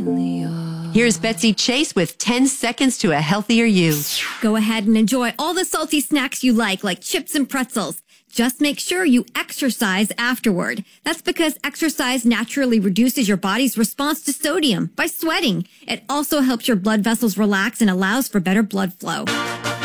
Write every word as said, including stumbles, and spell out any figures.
Here's Betsy Chase with ten seconds to a healthier you. Go ahead and enjoy all the salty snacks you like, like chips and pretzels. Just make sure you exercise afterward. That's because exercise naturally reduces your body's response to sodium by sweating. It also helps your blood vessels relax and allows for better blood flow.